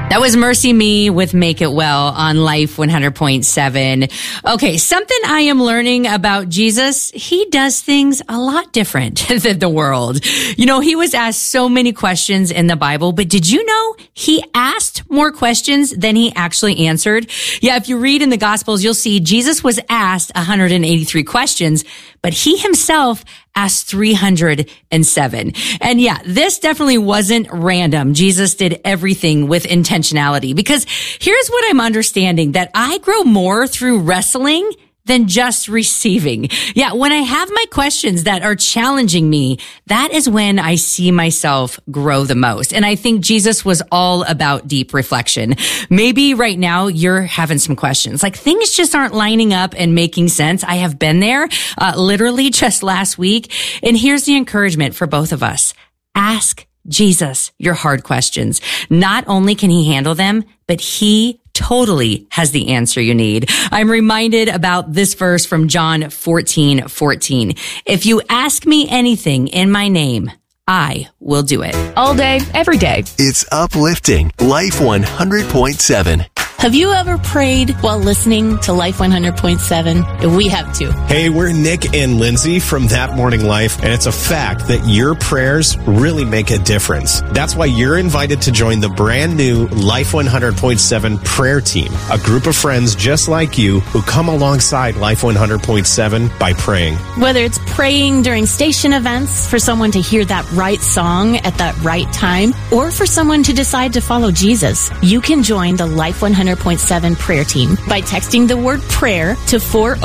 That was Mercy Me with Make It Well on Life 100.7. Okay, something I am learning about Jesus, he does things a lot different than the world. You know, he was asked so many questions in the Bible, but did you know he asked more questions than he actually answered? Yeah, if you read in the Gospels, you'll see Jesus was asked 183 questions, but he himself asked 307. And yeah, this definitely wasn't random. Jesus did everything with intentionality, because here's what I'm understanding, that I grow more through wrestling than just receiving. Yeah, when I have my questions that are challenging me, that is when I see myself grow the most. And I think Jesus was all about deep reflection. Maybe right now you're having some questions, like things just aren't lining up and making sense. I have been there, literally just last week. And here's the encouragement for both of us. Ask Jesus your hard questions. Not only can he handle them, but he totally has the answer you need. I'm reminded about this verse from John 14:14. If you ask me anything in my name, I will do it. All day, every day. It's uplifting. Life 100.7. Have you ever prayed while listening to Life 100.7? We have too. Hey, we're Nick and Lindsay from That Morning Life, and it's a fact that your prayers really make a difference. That's why you're invited to join the brand new Life 100.7 prayer team, a group of friends just like you who come alongside Life 100.7 by praying. Whether it's praying during station events for someone to hear that right song at that right time, or for someone to decide to follow Jesus, you can join the Life 100.7 prayer team by texting the word prayer to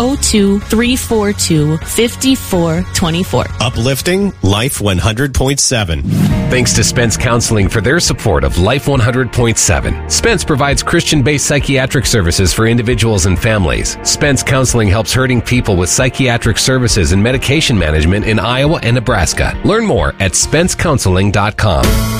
402-342-5424. Uplifting Life 100.7. Thanks to Spence Counseling for their support of Life 100.7. Spence provides Christian-based psychiatric services for individuals and families. Spence Counseling helps hurting people with psychiatric services and medication management in Iowa and Nebraska. Learn more at SpenceCounseling.com.